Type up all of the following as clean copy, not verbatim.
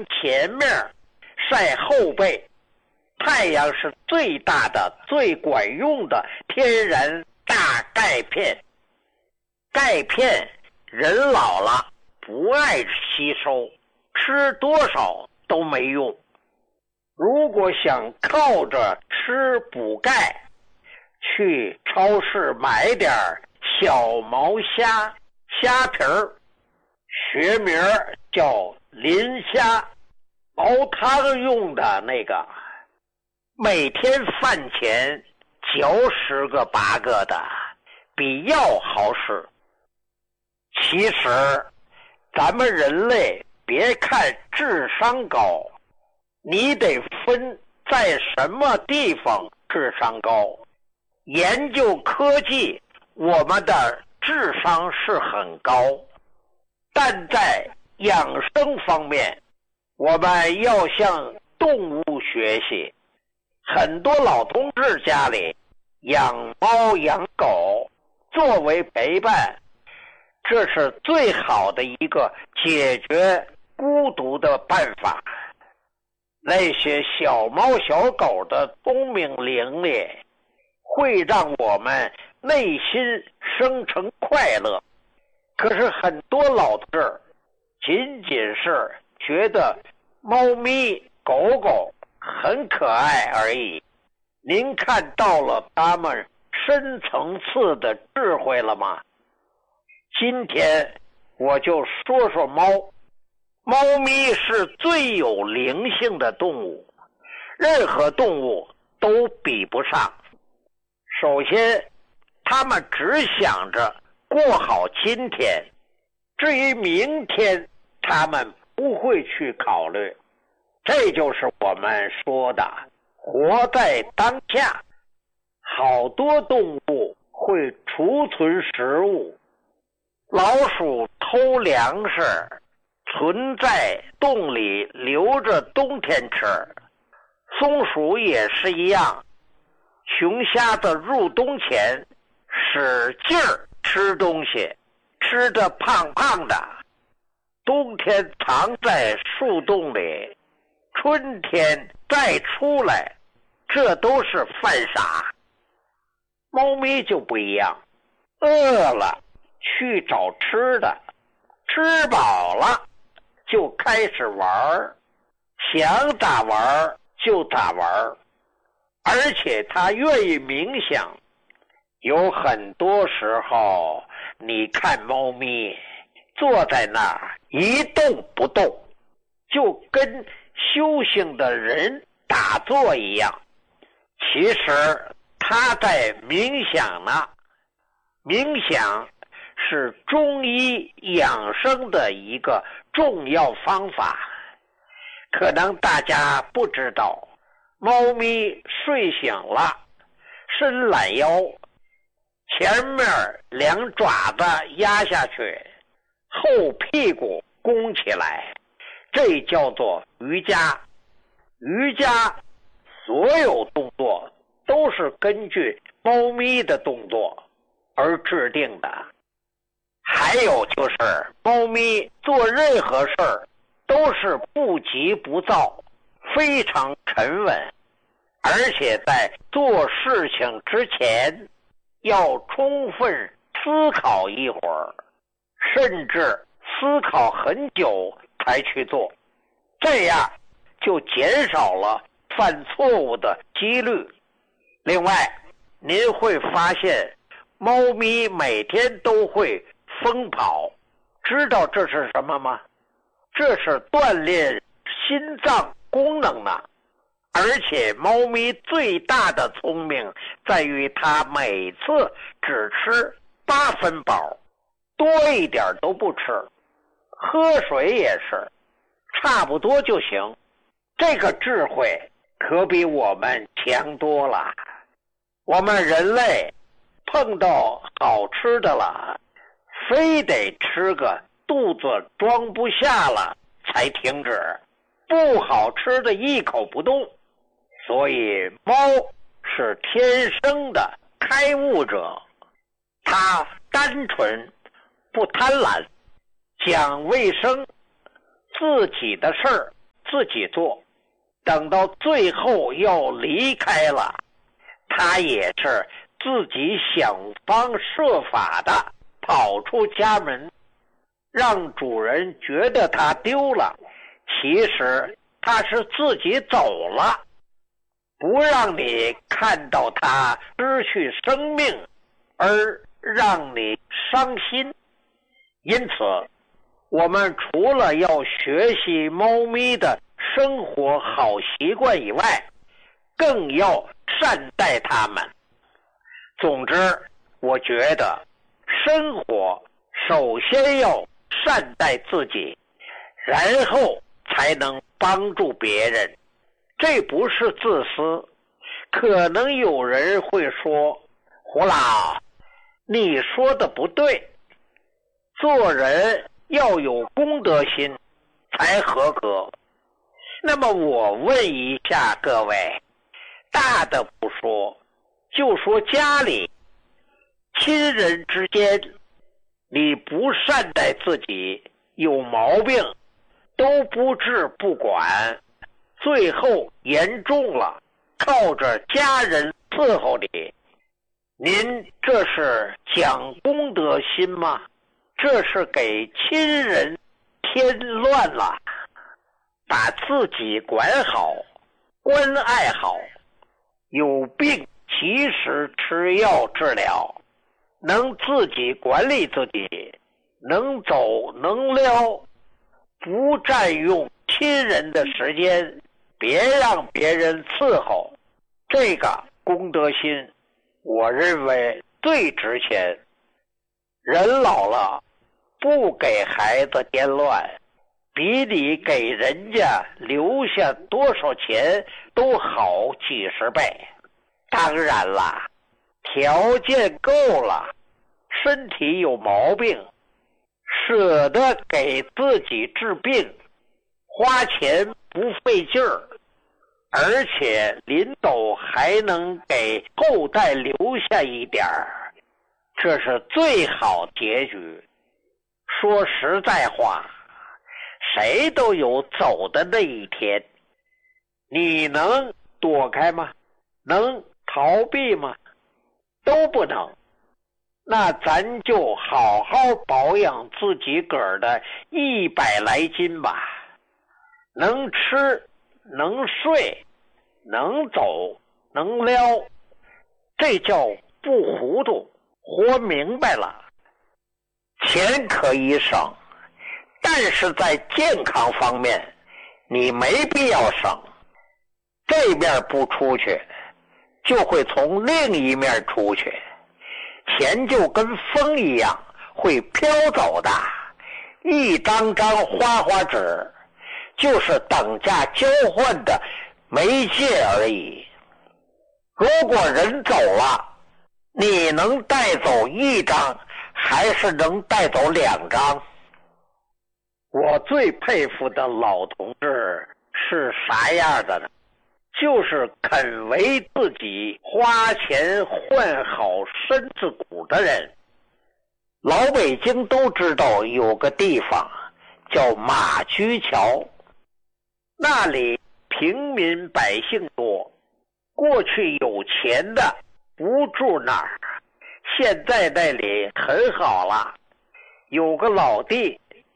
前面，晒后背。太阳是最大的、最管用的天然大钙片。钙片人老了不爱吸收，吃多少都没用。如果想靠着吃补钙，去超市买点小毛虾，虾皮儿，学名叫磷虾，熬汤用的那个，每天饭前嚼10个8个的，比药好使。其实咱们人类别看智商高，你得分在什么地方智商高。研究科技，我们的智商是很高，但在养生方面，我们要向动物学习。很多老同志家里养猫养狗作为陪伴，这是最好的一个解决孤独的办法。那些小猫小狗的聪明伶俐，会让我们内心生成快乐。可是很多老同志仅仅是觉得猫咪狗狗很可爱而已。您看到了他们深层次的智慧了吗？今天我就说说猫。猫咪是最有灵性的动物，任何动物都比不上。首先，它们只想着过好今天，至于明天，它们不会去考虑。这就是我们说的活在当下。好多动物会储存食物，老鼠偷粮食，存在洞里留着冬天吃。松鼠也是一样，熊瞎子入冬前使劲儿吃东西，吃得胖胖的，冬天藏在树洞里，春天再出来，这都是犯傻。猫咪就不一样，饿了去找吃的，吃饱了就开始玩，想咋玩就咋玩。而且它愿意冥想。有很多时候你看猫咪坐在那儿一动不动，就跟修行的人打坐一样。其实他在冥想呢。冥想是中医养生的一个重要方法。可能大家不知道，猫咪睡醒了，伸懒腰，前面2爪子压下去，后屁股弓起来，这叫做瑜伽。瑜伽所有动作都是根据猫咪的动作而制定的。还有就是猫咪做任何事儿都是不急不躁，非常沉稳，而且在做事情之前要充分思考一会儿，甚至思考很久才去做，这样就减少了犯错误的几率。另外，您会发现猫咪每天都会疯跑，知道这是什么吗？这是锻炼心脏功能呢。而且猫咪最大的聪明在于它每次只吃8分饱，多一点都不吃。喝水也是差不多就行。这个智慧可比我们强多了。我们人类碰到好吃的了，非得吃个肚子装不下了才停止，不好吃的一口不动。所以猫是天生的开悟者，它单纯不贪婪，讲卫生，自己的事儿自己做，等到最后要离开了，他也是自己想方设法的跑出家门，让主人觉得他丢了，其实他是自己走了，不让你看到他失去生命而让你伤心。因此我们除了要学习猫咪的生活好习惯以外，更要善待它们。总之，我觉得生活首先要善待自己，然后才能帮助别人。这不是自私。可能有人会说，胡老，你说的不对，做人要有公德心才合格。那么我问一下各位，大的不说，就说家里亲人之间，你不善待自己，有毛病都不治不管，最后严重了靠着家人伺候你，您这是讲公德心吗？这是给亲人添乱了。把自己管好，关爱好，有病及时吃药治疗，能自己管理自己，能走能撩，不占用亲人的时间，别让别人伺候，这个公德心我认为最值钱。人老了不给孩子添乱，比你给人家留下多少钱都好几十倍。当然啦，条件够了，身体有毛病，舍得给自己治病，花钱不费劲儿，而且临走还能给后代留下一点儿，这是最好结局。说实在话，谁都有走的那一天，你能躲开吗？能逃避吗？都不能。那咱就好好保养自己个儿的100来斤吧，能吃能睡能走能撩，这叫不糊涂，活明白了。钱可以省，但是在健康方面你没必要省。这面不出去，就会从另一面出去，钱就跟风一样会飘走的，一张张花花纸就是等价交换的媒介而已。如果人走了，你能带走一张还是能带走2张？我最佩服的老同志是啥样的呢？就是肯为自己花钱换好身子骨的人。老北京都知道有个地方叫马驹桥，那里平民百姓多，过去有钱的不住那儿，现在那里很好了。有个老弟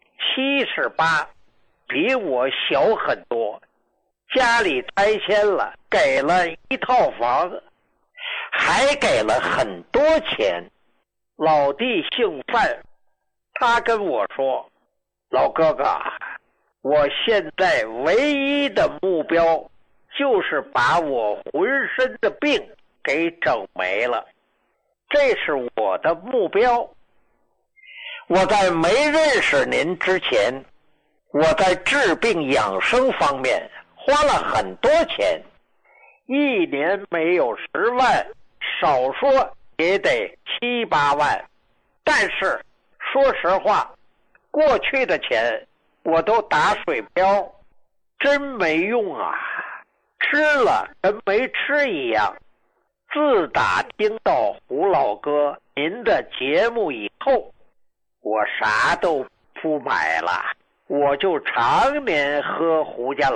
78，比我小很多，家里拆迁了，给了一套房，还给了很多钱。老弟姓范，他跟我说，老哥哥，我现在唯一的目标就是把我浑身的病给整没了，这是我的目标。我在没认识您之前，我在治病养生方面花了很多钱，一年没有10万，少说也得7、8万。但是说实话，过去的钱我都打水漂，真没用啊，吃了跟没吃一样。自打听到胡老哥您的节目以后，我啥都不买了，我就常年喝胡家